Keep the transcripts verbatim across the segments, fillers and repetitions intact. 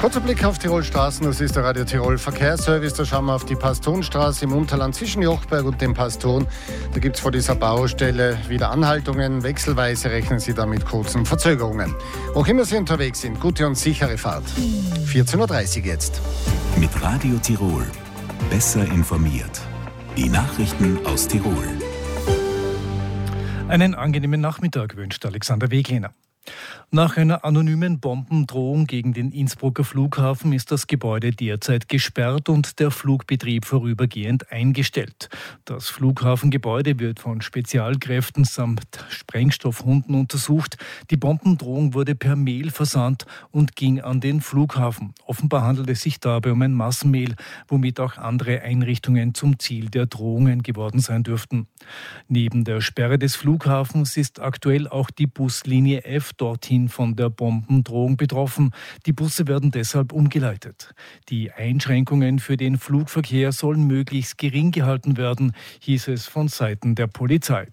Kurzer Blick auf Tirol Straßen, das ist der Radio Tirol Verkehrsservice. Da schauen wir auf die Pastonstraße im Unterland zwischen Jochberg und dem Paston. Da gibt es vor dieser Baustelle wieder Anhaltungen. Wechselweise rechnen Sie da mit kurzen Verzögerungen. Wo auch immer Sie unterwegs sind, gute und sichere Fahrt. vierzehn Uhr dreißig jetzt. Mit Radio Tirol. Besser informiert. Die Nachrichten aus Tirol. Einen angenehmen Nachmittag wünscht Alexander Wegliner. Nach einer anonymen Bombendrohung gegen den Innsbrucker Flughafen ist das Gebäude derzeit gesperrt und der Flugbetrieb vorübergehend eingestellt. Das Flughafengebäude wird von Spezialkräften samt Sprengstoffhunden untersucht. Die Bombendrohung wurde per Mail versandt und ging an den Flughafen. Offenbar handelt es sich dabei um ein Massenmail, womit auch andere Einrichtungen zum Ziel der Drohungen geworden sein dürften. Neben der Sperre des Flughafens ist aktuell auch die Buslinie F dorthin von der Bombendrohung betroffen. Die Busse werden deshalb umgeleitet. Die Einschränkungen für den Flugverkehr sollen möglichst gering gehalten werden, hieß es von Seiten der Polizei.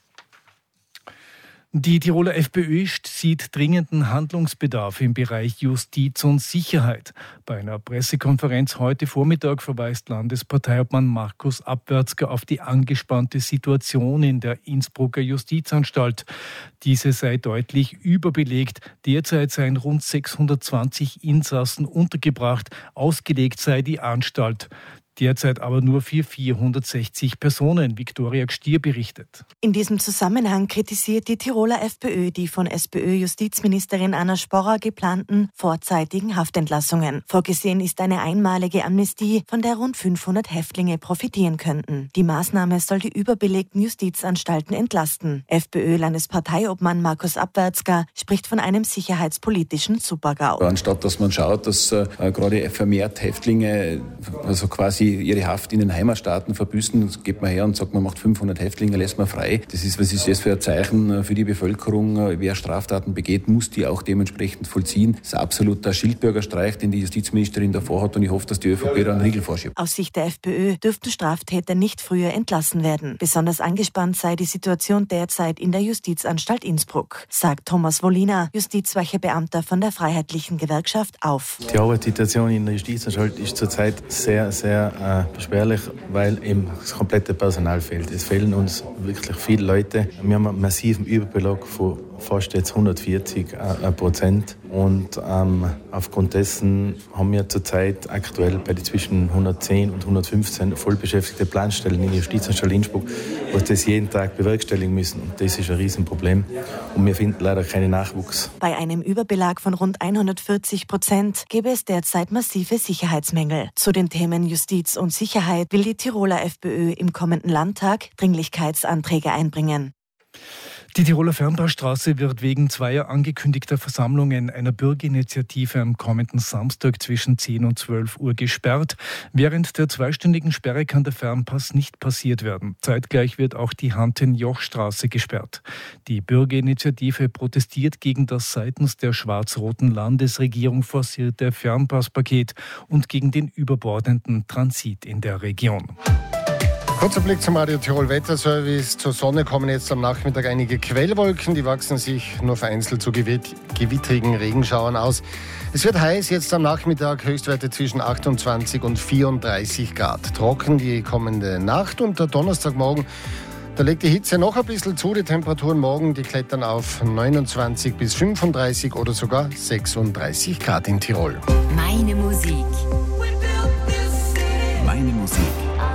Die Tiroler FPÖ sieht dringenden Handlungsbedarf im Bereich Justiz und Sicherheit. Bei einer Pressekonferenz heute Vormittag verweist Landesparteiobmann Markus Abwärtsger auf die angespannte Situation in der Innsbrucker Justizanstalt. Diese sei deutlich überbelegt. Derzeit seien rund sechshundertzwanzig Insassen untergebracht. Ausgelegt sei die Anstalt. Derzeit aber nur für vierhundertsechzig Personen, Viktoria Gstier berichtet. In diesem Zusammenhang kritisiert die Tiroler FPÖ die von SPÖ-Justizministerin Anna Sporrer geplanten vorzeitigen Haftentlassungen. Vorgesehen ist eine einmalige Amnestie, von der rund fünfhundert Häftlinge profitieren könnten. Die Maßnahme soll die überbelegten Justizanstalten entlasten. FPÖ-Landesparteiobmann Markus Abwärtsger spricht von einem sicherheitspolitischen Super-GAU. Anstatt dass man schaut, dass äh, gerade vermehrt Häftlinge, also quasi ihre Haft in den Heimatstaaten verbüßen, geht man her und sagt, man macht fünfhundert Häftlinge, lässt man frei. Das ist, was ist das für ein Zeichen für die Bevölkerung? Wer Straftaten begeht, muss die auch dementsprechend vollziehen. Das ist ein absoluter Schildbürgerstreich, den die Justizministerin davor hat, und ich hoffe, dass die ÖVP da einen Riegel vorschiebt. Aus Sicht der FPÖ dürften Straftäter nicht früher entlassen werden. Besonders angespannt sei die Situation derzeit in der Justizanstalt Innsbruck, sagt Thomas Wolliner, Justizwachebeamter von der Freiheitlichen Gewerkschaft auf. Die Arbeitssituation in der Justizanstalt ist zurzeit sehr, sehr äh, beschwerlich, weil eben das komplette Personal fehlt. Es fehlen uns wirklich viele Leute. Wir haben einen massiven Überbelag von fast jetzt hundertvierzig äh, Prozent. Und ähm, aufgrund dessen haben wir zurzeit aktuell bei den zwischen hundertzehn und hundertfünfzehn vollbeschäftigte Planstellen in der Justizanstalt Innsbruck, wo wir das jeden Tag bewerkstelligen müssen. Und das ist ein Riesenproblem. Und wir finden leider keinen Nachwuchs. Bei einem Überbelag von rund hundertvierzig Prozent gäbe es derzeit massive Sicherheitsmängel. Zu den Themen Justiz und Sicherheit will die Tiroler FPÖ im kommenden Landtag Dringlichkeitsanträge einbringen. Die Tiroler Fernbaustraße wird wegen zweier angekündigter Versammlungen einer Bürgerinitiative am kommenden Samstag zwischen zehn und zwölf Uhr gesperrt. Während der zweistündigen Sperre kann der Fernpass nicht passiert werden. Zeitgleich wird auch die Hanten-Joch-Straße gesperrt. Die Bürgerinitiative protestiert gegen das seitens der schwarz-roten Landesregierung forcierte Fernpasspaket und gegen den überbordenden Transit in der Region. Kurzer Blick zum Radio Tirol Wetterservice. Zur Sonne kommen jetzt am Nachmittag einige Quellwolken. Die wachsen sich nur vereinzelt zu gewitt- gewittrigen Regenschauern aus. Es wird heiß, jetzt am Nachmittag Höchstwerte zwischen achtundzwanzig und vierunddreißig Grad. Trocken die kommende Nacht und der Donnerstagmorgen. Da legt die Hitze noch ein bisschen zu. Die Temperaturen morgen, die klettern auf neunundzwanzig bis fünfunddreißig oder sogar sechsunddreißig Grad in Tirol. Meine Musik.